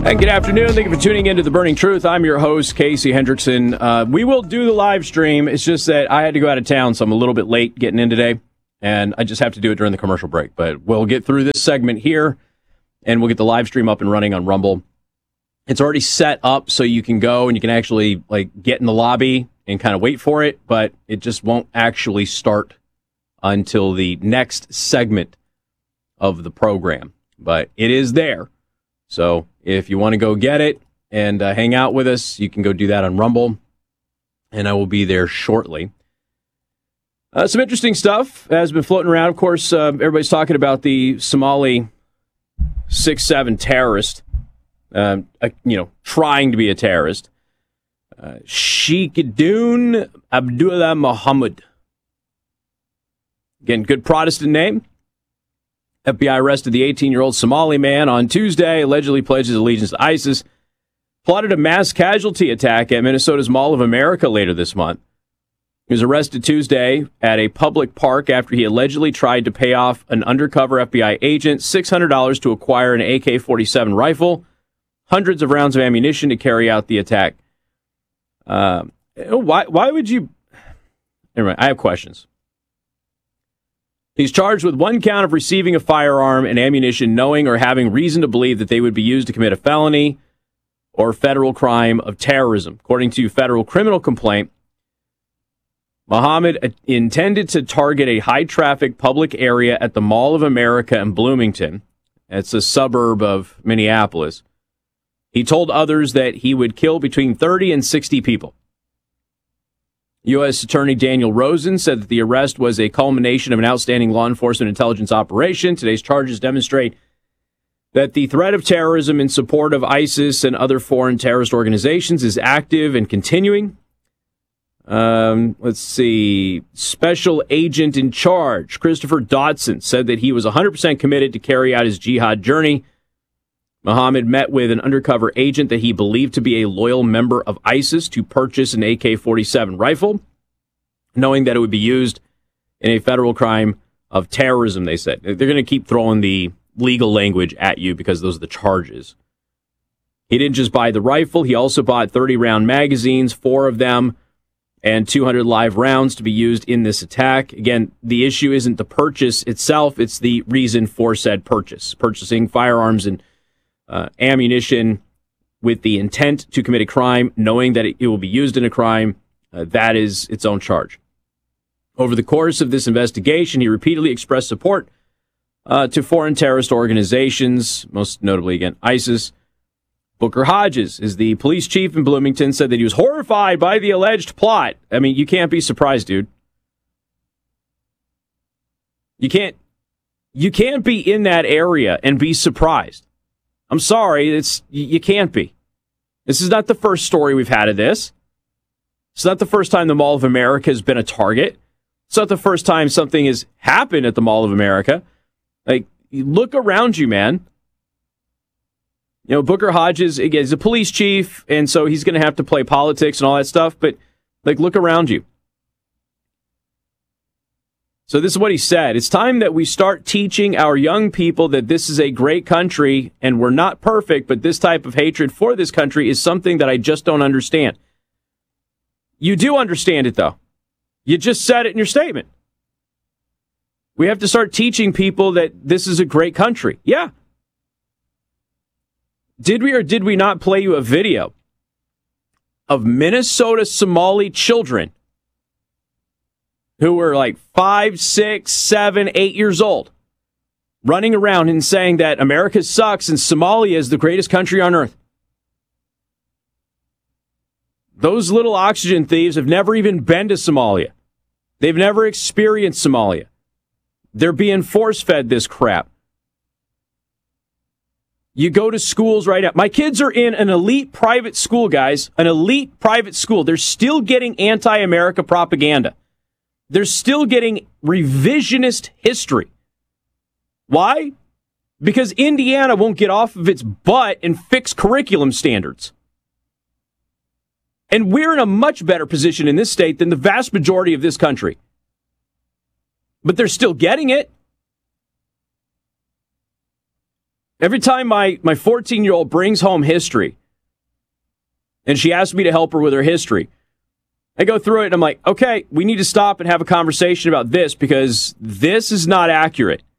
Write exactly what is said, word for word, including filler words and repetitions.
And good afternoon. Thank you for tuning into The Burning Truth. I'm your host, Casey Hendrickson. Uh, we will do the live stream. It's just that I had to go out of town, so I'm a little bit late getting in today, and I just have to do it during the commercial break. But we'll get through this segment here, and we'll get the live stream up and running on Rumble. It's already set up so you can go and you can actually like get in the lobby and kind of wait for it, but it just won't actually start until the next segment of the program. But it is there. So if you want to go get it and uh, hang out with us, you can go do that on Rumble, and I will be there shortly. Uh, some interesting stuff has been floating around. Of course, uh, everybody's talking about the Somali six seven terrorist, uh, uh, you know, trying to be a terrorist. Uh, Sheikhdun Abdullah Muhammad. Again, good Protestant name. F B I arrested the eighteen-year-old Somali man on Tuesday, allegedly pledged his allegiance to ISIS, plotted a mass casualty attack at Minnesota's Mall of America later this month. He was arrested Tuesday at a public park after he allegedly tried to pay off an undercover F B I agent six hundred dollars to acquire an A K forty-seven rifle, hundreds of rounds of ammunition to carry out the attack. Uh, why, why would you... Anyway, I have questions. He's charged with one count of receiving a firearm and ammunition knowing or having reason to believe that they would be used to commit a felony or federal crime of terrorism. According to federal criminal complaint, Muhammad intended to target a high-traffic public area at the Mall of America in Bloomington. It's a suburb of Minneapolis. He told others that he would kill between thirty and sixty people. U S Attorney Daniel Rosen said that the arrest was a culmination of an outstanding law enforcement intelligence operation. Today's charges demonstrate that the threat of terrorism in support of ISIS and other foreign terrorist organizations is active and continuing. Um, let's see. Special agent in charge, Christopher Dodson, said that he was one hundred percent committed to carry out his jihad journey. Muhammad met with an undercover agent that he believed to be a loyal member of ISIS to purchase an A K forty-seven rifle, knowing that it would be used in a federal crime of terrorism, they said. They're going to keep throwing the legal language at you because those are the charges. He didn't just buy the rifle. He also bought thirty-round magazines, four of them, and two hundred live rounds to be used in this attack. Again, the issue isn't the purchase itself. It's the reason for said purchase. Purchasing firearms and Uh, ammunition with the intent to commit a crime, knowing that it, it will be used in a crime, uh, that is its own charge. Over the course of this investigation, he repeatedly expressed support uh, to foreign terrorist organizations, most notably, again, ISIS. Booker Hodges is the police chief in Bloomington, said that he was horrified by the alleged plot. I mean, you can't be surprised, dude. You can't, you can't be in that area and be surprised. I'm sorry, it's you can't be. This is not the first story we've had of this. It's not the first time the Mall of America has been a target. It's not the first time something has happened at the Mall of America. Like, look around you, man. You know, Booker Hodges, again, is a police chief, and so he's going to have to play politics and all that stuff, but, like, look around you. So this is what he said. It's time that we start teaching our young people that this is a great country and we're not perfect, but this type of hatred for this country is something that I just don't understand. You do understand it, though. You just said it in your statement. We have to start teaching people that this is a great country. Yeah. Did we or did we not play you a video of Minnesota Somali children who were like five, six, seven, eight years old, running around and saying that America sucks and Somalia is the greatest country on earth? Those little oxygen thieves have never even been to Somalia. They've never experienced Somalia. They're being force-fed this crap. You go to schools right now. My kids are in an elite private school, guys. An elite private school. They're still getting anti-America propaganda. They're still getting revisionist history. Why? Because Indiana won't get off of its butt and fix curriculum standards. And we're in a much better position in this state than the vast majority of this country. But they're still getting it. Every time my my fourteen-year-old brings home history, and she asks me to help her with her history, I go through it and I'm like, okay, we need to stop and have a conversation about this because this is not accurate.